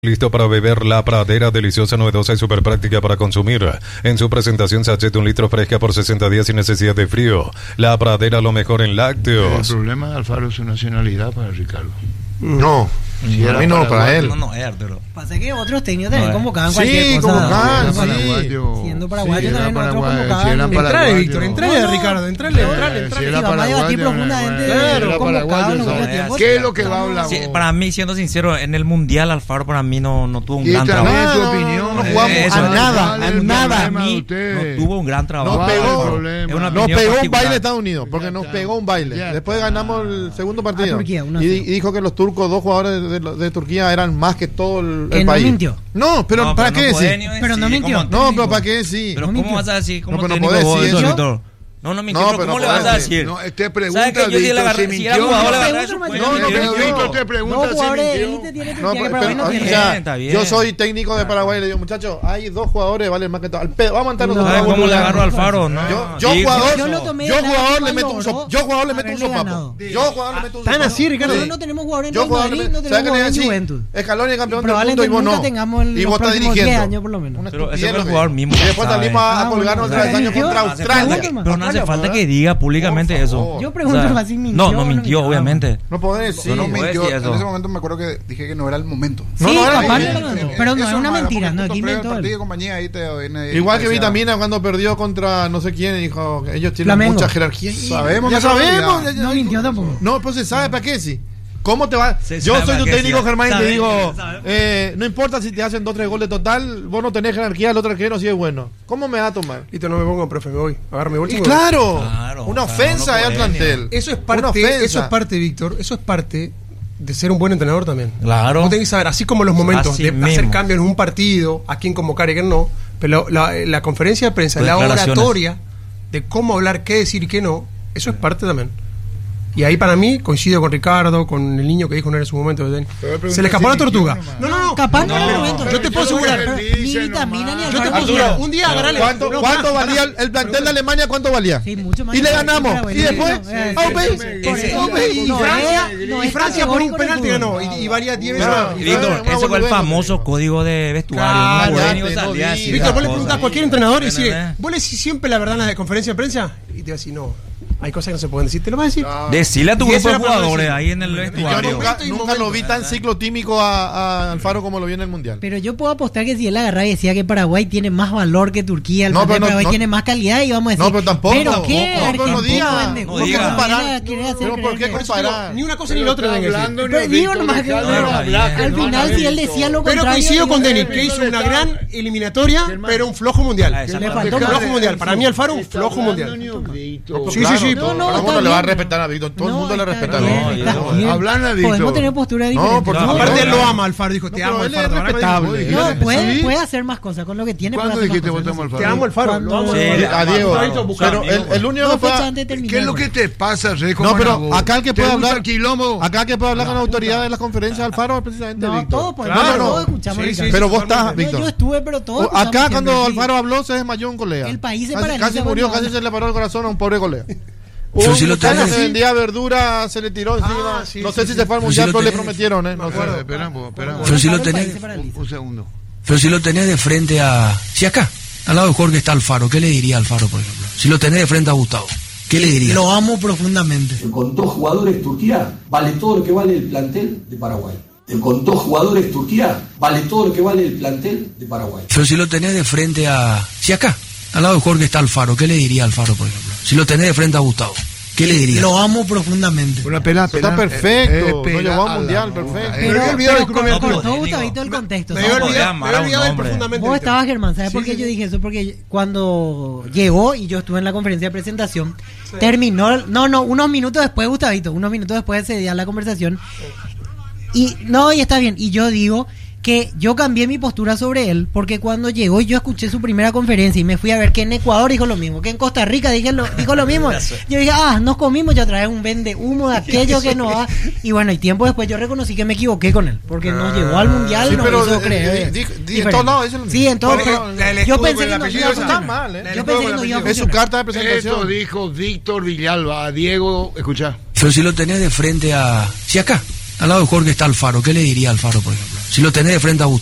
Listo para beber La Pradera, deliciosa, novedosa y súper práctica para consumir. En su presentación, sachet de 1 litro fresca por 60 días sin necesidad de frío. La Pradera, lo mejor en lácteos. El problema de Alfaro es su nacionalidad para Ricardo. No, si a mí no, para él. No es Arturo. Pasa que otros técnicos también convocaban cualquier cosa. Convocaban, Siendo paraguayo también otros convocaban. convocaban. Víctor, entrale, Ricardo, entrale. Vamos a debatir profundamente cómo convocaban los otros tiempos. ¿Qué es lo que va a hablar? Sí, para mí, siendo sincero, en el Mundial Alfaro para mí no tuvo un Y gran también trabajo. tu opinión. No jugamos a nada. Para mí no tuvo un gran trabajo. Nos pegó, Es una nos opinión pegó un particular. baile Estados Unidos, porque nos pegó un baile. Después ganamos el segundo partido. Turquía, 1-0. Y dijo que los turcos, 2 jugadores de Turquía eran más que todo el No país. mintió. No, pero No, ¿para pero qué no puede decir? ni decir Pero no mintió. como No, técnico. pero ¿para qué decir? Pero ¿cómo vas a decir como No, pero no técnico podés vos decir eso, eso. Víctor? No mintió, No, pero pero ¿cómo le no vas a podés decir? No, te ¿Sabes que pregunta, yo si Víctor, si si era mintió. jugador, la No, verdad, eso no, puede no, mentir. pero Víctor te No, pregunta si jugadores de mintió. élite tiene No, Turquía que pero, Paraguay no o tiene. sea, Está bien. yo soy técnico de Paraguay y le digo, muchachos, hay 2 jugadores valen más que todo. Al pedo, vamos a entrar nosotros. ¿Sabes a cómo le boludear. agarro al Faro? No. Yo Sí, jugador, Yo lo tomé yo de lado jugador le cuando meto un oró sopapo. Yo jugador le meto un haberle sopapo. ganado. Yo jugador le meto un Tan sopapo. así, Ricardo. Nosotros no tenemos jugadores en Yo Real jugador Madrid, le no meto. tenemos ¿Sabes qué le jugadores en decís? Juventud. Escalón y campeón del mundo Probablemente y vos nunca no. tengamos en Y los vos estás próximos 10 dirigiendo. años por lo menos. Una Pero ese estupidez, fue el lo jugador que- mismo. Y después ¿sabes? salimos a Ah, colgarnos bueno, otra vez años yo- contra No hace falta Australia. que- Pero no hace Por falta favor. que diga públicamente Por eso. favor. Yo pregunto así, ¿mintió No o no mintió, mintió? obviamente. No podés decir. No No puedes mintió. decir eso. En ese momento me acuerdo que dije que no era el momento. Sí, No, no era capaz bien. no, pero no es una mentira, no, que inventó el partido él. de compañía ahí Igual que Vitamina cuando perdió contra no sé quién, dijo que ellos tienen Flamengo. mucha jerarquía. Sabemos Ya que eso es sabemos. realidad. No mintió tampoco. No, pues se sabe para qué sí. ¿Cómo te va? Se Yo sabe soy para tu qué técnico, sí. Germán, y te Sabe, digo, sabe. no importa si te hacen 2-3 goles total, vos no tenés jerarquía, el otro arquero sí es bueno. ¿Cómo me va a tomar? Listo, no me pongo, profe, me voy. Agarra mi bolsa. Y y me voy. claro, Claro, una claro, ofensa no al podés, plantel. Eso es Una ofensa. parte, Víctor, eso es parte de ser un buen entrenador también. Claro. Vos tenés que saber, así como los momentos Así de mismo. hacer cambios en un partido, a quién convocar y quién no, pero la conferencia de prensa, Las la declaraciones. oratoria de cómo hablar, qué decir y qué no, eso es parte también. Y ahí para mí coincido con Ricardo, con el niño que dijo no era su momento. Se le escapó la tortuga. No. Capaz no era el No, momento. yo te puedo asegurar. Pero ni Vitamina ni Yo te Alfaro puedo ni asegurar. nada. Un día agarrale. ¿Cuánto valía el plantel de Alemania? ¿Cuánto valía? Sí, mucho más. Y le ganamos. Y después, Y Francia por un penalti ganó. Y valía 10 veces. No, Y Víctor, ese fue el famoso código de vestuario. Cállate, No puede ni no salir digas. así. Víctor, vos le las preguntás a cosas. cualquier entrenador y decís, ¿Entendés? vos le decís siempre la verdad en la conferencia de prensa y te va a decir, no, hay cosas que no se pueden decir. Te lo va a decir. Decile a tu Y grupo ese de era para jugadores decir. ahí en el Yo vestuario. nunca lo vi tan ciclotímico a Alfaro como lo vi en el Mundial. Pero yo puedo apostar que si él agarraba y decía que Paraguay tiene más valor que Turquía, el No, plantel pero no, Paraguay no. tiene más calidad y vamos a decir. No, pero tampoco. ¿Pero qué? No, pero no Argentina diga. vende No jugo, diga. Viene a comparar. querer hacer Pero ¿por qué creer que- comparar? Ni una cosa ni la otra tienen que decir. Pero digo nomás que al final si él decía lo Pero contrario. coincido con digo, Denis, que hizo una gran eliminatoria, pero un flojo mundial. Ah, le faltó Un más. flojo mundial. Para mí Alfaro un flojo mundial. Sí, sí, sí. Todo No, el está mundo le va a bien. respetar a Víctor. Todo el No, mundo le está respeta a bien, Víctor. está No, bien. hablan a Víctor. Podemos tener postura diferente. por No, favor. Aparte él lo ama Alfaro, dijo, te amo pero él Alfaro. es respetable. No, Sí. puede hacer más cosas con lo que tiene. ¿Cuándo puede hacer dijiste más votamos cosas. al Te Faro? amo Alfaro. Cuando- Sí, A Diego. Alfaro, Pero el único que Dos fechas puede. antes de terminar. ¿Qué es lo que te pasa, Rejo? No, pero Manabó? acá el que ¿Te puede gusta hablar. el quilombo? Acá que puede hablar con la autoridad de las conferencias de Alfaro es precisamente No, Víctor. todos podemos, Claro. todos escuchamos. Sí, Ricardo. sí, Pero vos estás, totalmente. Víctor. Yo estuve, pero todos Acá escuchamos cuando siempre, sí. Alfaro habló se desmayó un colega. El país se Casi- paraliza Casi murió, cuando casi se le paró el corazón a un pobre colega. Pero Un si lo muchacho tenés- que vendía verdura, se le tiró encima. sí, no sé sí, si sí. se fue al Pero mundial, si lo pero le tenés- prometieron, ¿eh? No sé. Espera un poco. Pero si lo El país tenés, se paraliza. Un segundo. pero si lo tenés de frente a... Si acá, al lado de Jorge está Alfaro, ¿qué le diría a Alfaro, por ejemplo? Si lo tenés de frente a Gustavo, ¿qué le diría? Lo amo profundamente. Con 2 jugadores Turquía vale todo lo que vale el plantel de Paraguay. Con 2 jugadores Turquía vale todo lo que vale el plantel de Paraguay. Pero si lo tenés de frente a... Si acá, al lado de Jorge está Alfaro, ¿qué le diría a Alfaro, por ejemplo? Si lo tenés de frente a Gustavo, ¿qué le diría? Lo amo profundamente. Una pena, Está perfecto. No llegó al mundial, perfecto. Pero cortó Gustavito el contexto. Me ¿sabes? había podía olvidado amar a un de él hombre. profundamente. Vos Víctor. estabas, Germán, ¿sabes Sí, por qué sí. yo dije eso? Porque cuando llegó y yo estuve en la conferencia de presentación, terminó, unos minutos después, Gustavito, unos minutos después se dio la conversación. Y está bien. Y yo digo que yo cambié mi postura sobre él, porque cuando llegó y yo escuché su primera conferencia y me fui a ver que en Ecuador dijo lo mismo, que en Costa Rica dijo lo mismo, yo dije, nos comimos ya otra vez un vende humo de aquello que no va. Y bueno, y tiempo después yo reconocí que me equivoqué con él, porque nos llevó al mundial, Sí, nos pero hizo creer. en todos lados dicen lo mismo. Sí, en todos Porque lados. el Yo escudo pensé con el que no apellido iba a está funcionar. mal, ¿eh? Yo pensé que no iba a Es su funcionar. carta de Esto presentación. dijo Víctor Villalba a Diego. Escuchá. Pero si lo tenés de frente a... Si acá, al lado de Jorge está Alfaro, ¿qué le diría a Alfaro, por ejemplo? Si lo tenés de frente a Gustavo.